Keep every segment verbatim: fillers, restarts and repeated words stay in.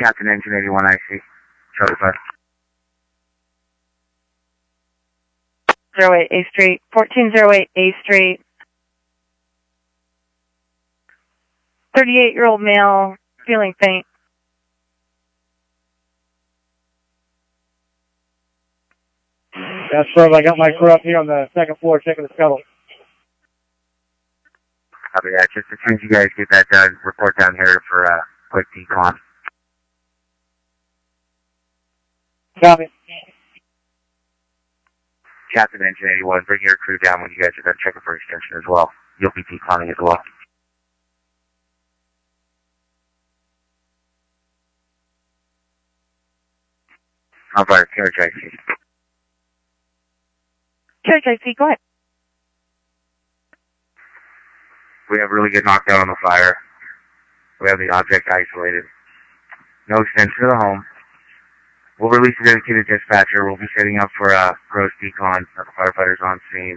Captain Engine eighty-one I C. Charlie five. zero eight A Street. fourteen oh eight A Street. thirty-eight-year-old male, feeling faint. That's right. I got my crew up here on the second floor checking the scuttle. Copy that. Just as soon as you guys get that done, report down here for a uh, quick decon. Copy. Captain Engine eighty-one, bring your crew down when you guys are done checking for extension as well. You'll be deconning as well. How about Carriage I C? Carriage I C, go ahead. We have really good knockdown on the fire. We have the object isolated. No extension to the home. We'll release a dedicated dispatcher. We'll be setting up for a gross decon. The firefighters on scene.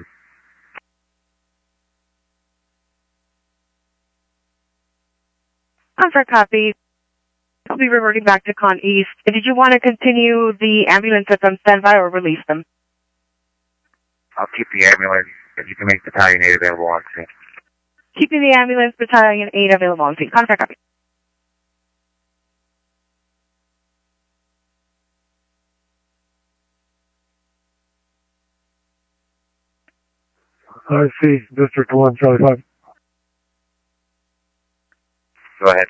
On for a copy. I'll be reverting back to Con East. Did you want to continue the ambulance that's on standby or release them? I'll keep the ambulance, if you can make Battalion eight available on scene. Keeping the ambulance, Battalion eight available on scene. Contract copy. I see. District one, Charlie five. Go ahead.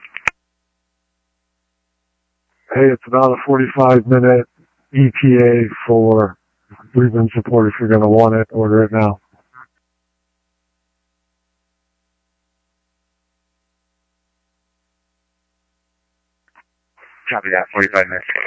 Hey, it's about a forty-five minute E T A for breathing support. If you're going to want it, order it now. Copy that, forty-five minutes.